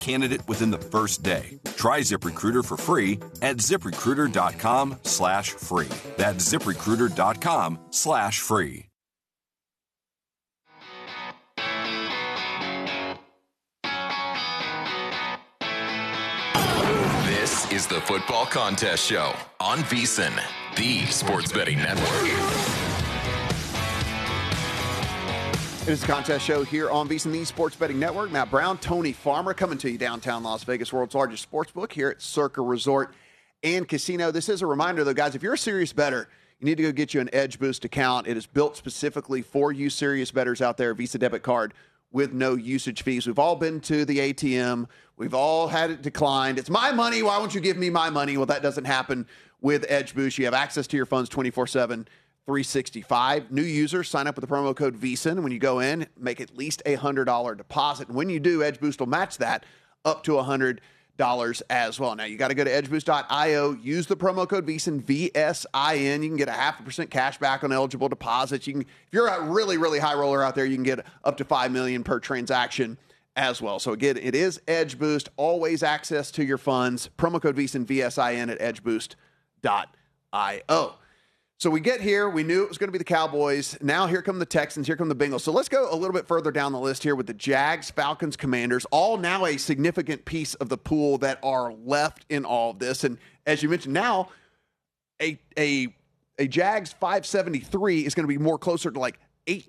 candidate within the first day. Try ZipRecruiter for free at ZipRecruiter.com/free. That's ZipRecruiter.com/free. This is the Football Contest Show on VSiN, the sports betting network. It is the contest show here on VSiN, the Sports Betting Network. Matt Brown, Tony Farmer coming to you downtown Las Vegas, world's largest sports book here at Circa Resort and Casino. This is a reminder, though, guys, if you're a serious bettor, you need to go get you an Edge Boost account. It is built specifically for you serious bettors out there, Visa debit card with no usage fees. We've all been to the ATM. We've all had it declined. It's my money. Why won't you give me my money? Well, that doesn't happen with Edge Boost. You have access to your funds 24/7. 365. New users sign up with the promo code VSiN. When you go in, make at least a $100 deposit. And when you do, Edge Boost will match that up to $100 as well. Now, you got to go to edgeboost.io. Use the promo code VSiN, VSIN. You can get a 0.5% cash back on eligible deposits. You can, if you're a really, really high roller out there, you can get up to $5 million per transaction as well. So, again, it is Edge Boost. Always access to your funds. Promo code VSiN, VSIN at edgeboost.io. So we get here. We knew it was going to be the Cowboys. Now here come the Texans. Here come the Bengals. So let's go a little bit further down the list here with the Jags, Falcons, Commanders, all now a significant piece of the pool that are left in all of this. And as you mentioned, now a Jags 573 is going to be more closer to like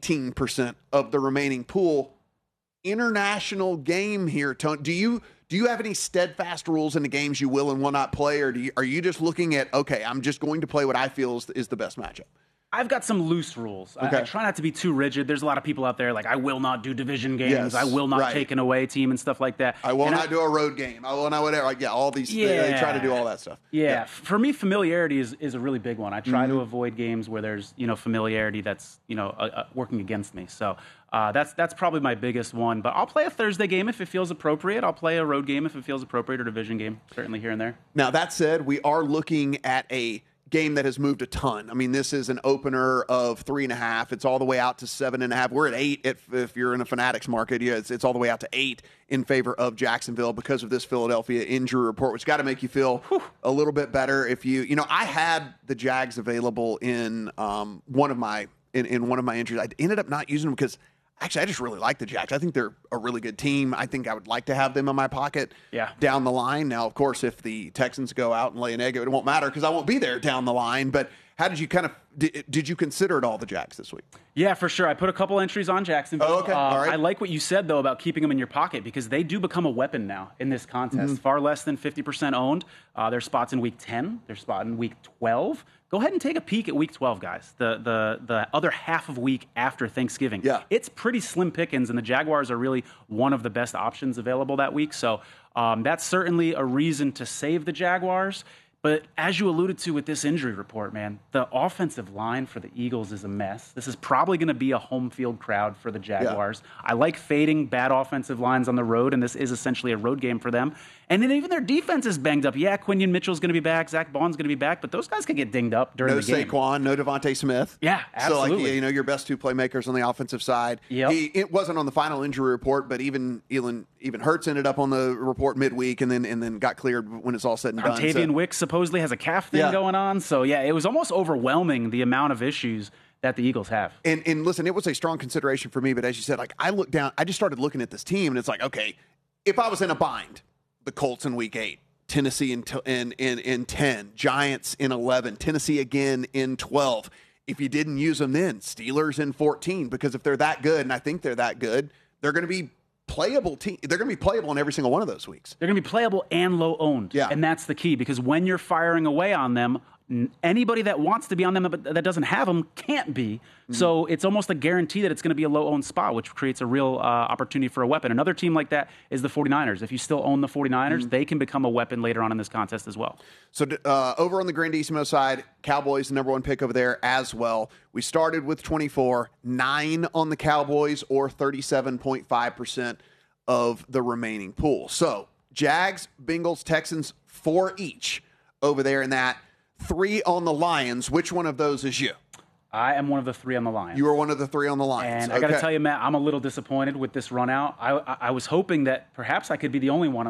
18% of the remaining pool. International game here, Tony. Do you have any steadfast rules in the games you will and will not play, or are you just looking at, okay, I'm just going to play what I feel is the best matchup? I've got some loose rules. Okay. I try not to be too rigid. There's a lot of people out there like, I will not do division games. Yes, I will not take an away team and stuff like that. I will not do a road game. I will not whatever. Like, all these. They try to do all that stuff. Yeah. For me, familiarity is a really big one. I try to avoid games where there's familiarity that's working against me. So that's probably my biggest one. But I'll play a Thursday game if it feels appropriate. I'll play a road game if it feels appropriate, or division game certainly here and there. Now that said, we are looking at a game that has moved a ton. I mean, this is an opener of 3.5. It's all the way out to 7.5. We're at 8 if you're in a Fanatics market. Yeah, it's all the way out to 8 in favor of Jacksonville because of this Philadelphia injury report, which got to make you feel a little bit better. If I had the Jags available in one of my injuries. I ended up not using them because actually I just really like the Jags. I think they're a really good team. I think I would like to have them in my pocket down the line. Now, of course, if the Texans go out and lay an egg, it won't matter because I won't be there down the line. But how did you did you consider it all the Jags this week? Yeah, for sure. I put a couple entries on Jacksonville. Oh, okay. All right. I like what you said, though, about keeping them in your pocket because they do become a weapon now in this contest. Far less than 50% owned. There's spots in Week 10. There's spot in Week 12. Go ahead and take a peek at Week 12, guys. The other half of week after Thanksgiving. Yeah. It's pretty slim pickings, and the Jaguars are really one of the best options available that week. So that's certainly a reason to save the Jaguars. But as you alluded to with this injury report, man, the offensive line for the Eagles is a mess. This is probably going to be a home field crowd for the Jaguars. Yeah. I like fading bad offensive lines on the road, and this is essentially a road game for them. And then even their defense is banged up. Yeah, Quinion Mitchell's going to be back. Zach Bond's going to be back. But those guys could get dinged up during the game. No Saquon, no Devontae Smith. Yeah, absolutely. So, your best two playmakers on the offensive side. Yep. It wasn't on the final injury report, but even Hurts ended up on the report midweek and then got cleared when it's all said and done. Tavian Wicks supposedly has a calf thing going on. So, yeah, it was almost overwhelming the amount of issues that the Eagles have. And listen, it was a strong consideration for me, but as you said, I looked down, I just started looking at this team, and it's like, okay, if I was in a bind, the Colts in Week 8, Tennessee in 10, Giants in 11, Tennessee again in 12. If you didn't use them then, Steelers in 14, because if they're that good, and I think they're that good, they're going to be playable team. They're going to be playable in every single one of those weeks. They're going to be playable and low owned. Yeah. And that's the key, because when you're firing away on them, anybody that wants to be on them but that doesn't have them can't be. So it's almost a guarantee that it's going to be a low-owned spot, which creates a real opportunity for a weapon. Another team like that is the 49ers. If you still own the 49ers, they can become a weapon later on in this contest as well. So over on the Grandissimo side, Cowboys, the number one pick over there as well. We started with 24, 9 on the Cowboys, or 37.5% of the remaining pool. So Jags, Bengals, Texans, 4 each over there in that. 3 on the Lions. Which one of those is you? I am one of the 3 on the Lions. You are one of the 3 on the Lions. And I got to tell you, Matt, I'm a little disappointed with this run out. I was hoping that perhaps I could be the only one